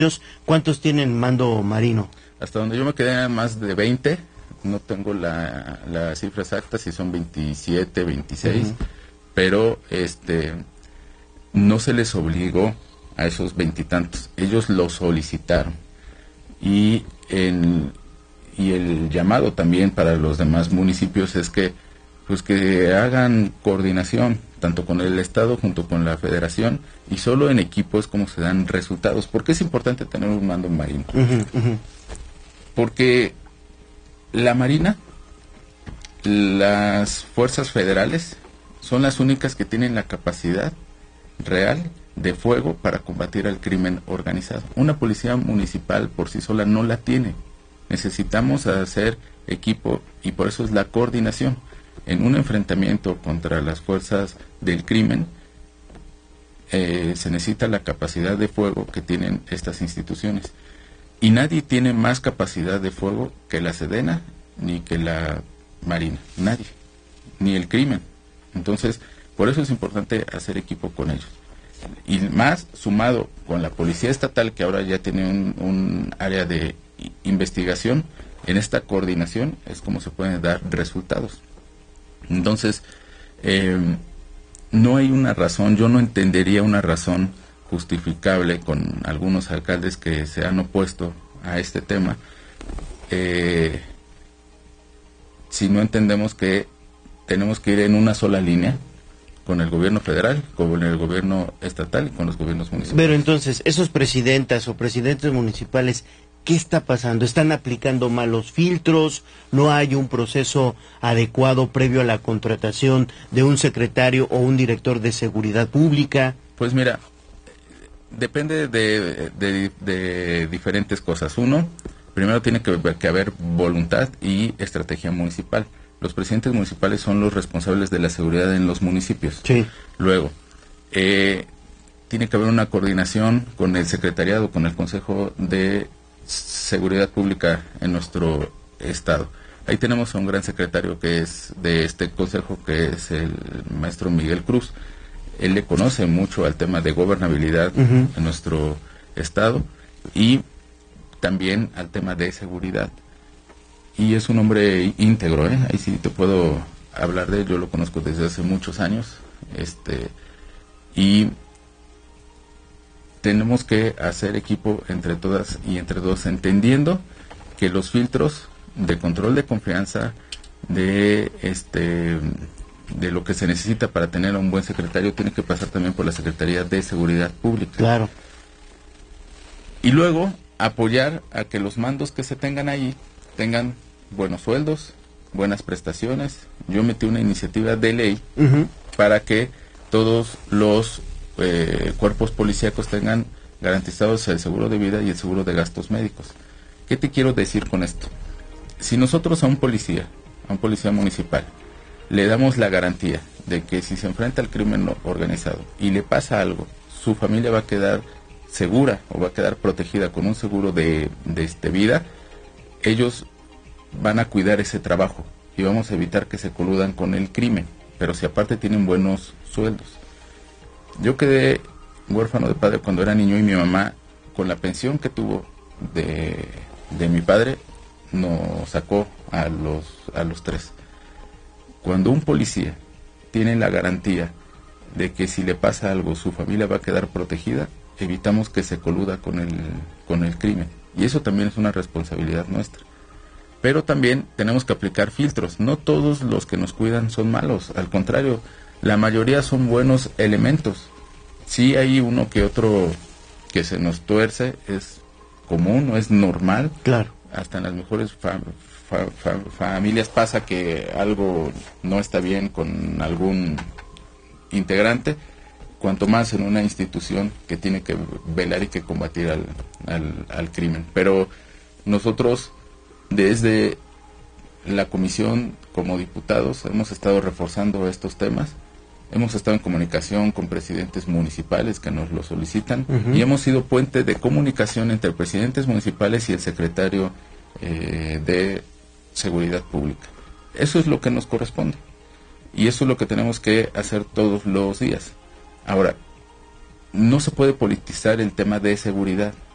¿Cuántos tienen mando marino? Hasta donde yo me quedé, más de 20. No tengo la cifra exacta, si son 27, 26, pero no se les obligó a esos veintitantos. Ellos lo solicitaron. Y el llamado también para los demás municipios es que hagan coordinación tanto con el Estado junto con la Federación, y solo en equipo es como se dan resultados. ¿Por qué es importante tener un mando marino? Porque la Marina, las fuerzas federales, son las únicas que tienen la capacidad real de fuego para combatir al crimen organizado. Una policía municipal por sí sola no la tiene. Necesitamos hacer equipo, y por eso es la coordinación. En un enfrentamiento contra las fuerzas del crimen, se necesita la capacidad de fuego que tienen estas instituciones. Y nadie tiene más capacidad de fuego que la Sedena, ni que la Marina. Nadie. Ni el crimen. Entonces, por eso es importante hacer equipo con ellos. Y más sumado con la Policía Estatal, que ahora ya tiene un área de investigación, en esta coordinación es como se pueden dar resultados. Entonces, no hay una razón, yo no entendería una razón justificable con algunos alcaldes que se han opuesto a este tema, si no entendemos que tenemos que ir en una sola línea con el gobierno federal, con el gobierno estatal y con los gobiernos municipales. Pero entonces, esos presidentas o presidentes municipales, ¿qué está pasando? ¿Están aplicando malos filtros? ¿No hay un proceso adecuado previo a la contratación de un secretario o un director de seguridad pública? Pues mira, depende de diferentes cosas. Uno, primero tiene que haber voluntad y estrategia municipal. Los presidentes municipales son los responsables de la seguridad en los municipios. Sí. Luego, tiene que haber una coordinación con el secretariado, con el Consejo de Seguridad Pública en nuestro estado. Ahí tenemos a un gran secretario que es de este consejo, que es el maestro Miguel Cruz. Él le conoce mucho al tema de gobernabilidad en nuestro estado y también al tema de seguridad. Y es un hombre íntegro, ahí sí te puedo hablar de él. Yo lo conozco desde hace muchos años, y tenemos que hacer equipo entre todas y entre todos, entendiendo que los filtros de control de confianza, de lo que se necesita para tener a un buen secretario, tiene que pasar también por la Secretaría de Seguridad Pública. Claro. Y luego apoyar a que los mandos que se tengan ahí tengan buenos sueldos, buenas prestaciones. Yo metí una iniciativa de ley para que todos los cuerpos policíacos tengan garantizados el seguro de vida y el seguro de gastos médicos. ¿Qué te quiero decir con esto? Si nosotros a un policía municipal, le damos la garantía de que si se enfrenta al crimen organizado y le pasa algo, su familia va a quedar segura o va a quedar protegida con un seguro de vida, ellos van a cuidar ese trabajo y vamos a evitar que se coludan con el crimen, pero si aparte tienen buenos sueldos. Yo quedé huérfano de padre cuando era niño, y mi mamá, con la pensión que tuvo de mi padre, nos sacó a los tres. Cuando un policía tiene la garantía de que si le pasa algo su familia va a quedar protegida, evitamos que se coluda con el crimen, y eso también es una responsabilidad nuestra. Pero también tenemos que aplicar filtros. No todos los que nos cuidan son malos, al contrario, la mayoría son buenos elementos. Sí hay uno que otro que se nos tuerce, es común, no es normal. Claro. Hasta en las mejores familias pasa que algo no está bien con algún integrante, cuanto más en una institución que tiene que velar y que combatir al crimen. Pero nosotros, desde la comisión, como diputados, hemos estado reforzando estos temas. Hemos estado en comunicación con presidentes municipales que nos lo solicitan, y hemos sido puente de comunicación entre presidentes municipales y el secretario de Seguridad Pública. Eso es lo que nos corresponde, y eso es lo que tenemos que hacer todos los días. Ahora, no se puede politizar el tema de seguridad.